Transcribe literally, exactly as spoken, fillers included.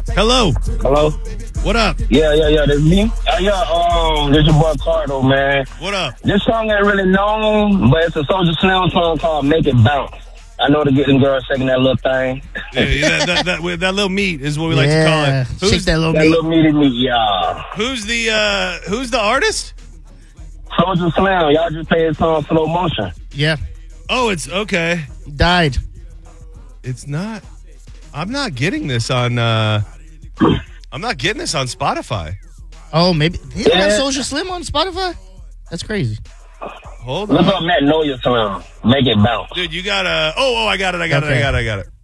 Hello. Hello? What up? Yeah, yeah, yeah, this me. Uh, yeah, um, this your boy Cardo, man. What up? This song ain't really known, but it's a Soldier Slim song called Make It Bounce. I know the getting girls shaking that little thing. Yeah, yeah, that, that, that, that little meat is what we like to call Yeah, it. shake that little That meat. little meaty meat, yeah. Who's the uh, Who's the artist? Soldier Slim, y'all just play his song slow motion. Yeah, Oh, it's okay. died. It's not. I'm not getting this on. Uh, I'm not getting this on Spotify. Oh, maybe they don't have Yeah. Social Slim on Spotify. That's crazy. Hold Look on, up Magnolia Slim. Make It Bounce. dude. You got to Oh, oh, I got it. I got it. I Okay. got it. I got it.